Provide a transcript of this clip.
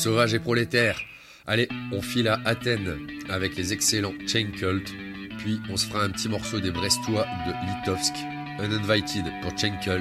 Sauvage et prolétaire. Allez, on file à Athènes avec les excellents Chain Cult. Puis on se fera un petit morceau des Brestois de Litovsk. Uninvited pour Chain Cult.